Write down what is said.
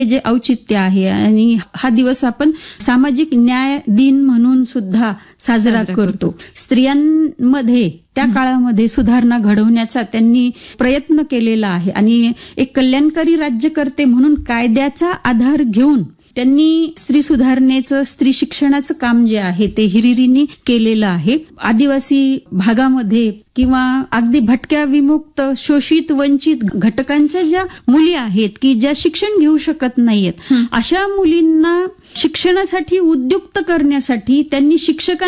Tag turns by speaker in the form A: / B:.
A: जे औचित्य आहे आणि हा दिवस आपण सामाजिक न्याय दिन म्हणून सुद्धा साजरा करतो. स्त्रियांमध्ये त्या काळामध्ये सुधारणा घडवण्याचा त्यांनी प्रयत्न केलेला आहे आणि एक कल्याणकारी राज्यकर्ते म्हणून कायद्याचा आधार घेऊन त्यांनी स्त्री सुधारणेचं, स्त्री शिक्षणाचं काम जे आहे ते हिरिरींनी केलेलं आहे. आदिवासी भागामध्ये किंवा अगदी भटक्या, विमुक्त, शोषित, वंचित घटकांच्या ज्या मुली आहेत की ज्या शिक्षण घेऊ शकत नाहीयेत, अशा मुलींना शिक्षणासाठी उद्युक्त करण्यासाठी त्यांनी शिक्षकांना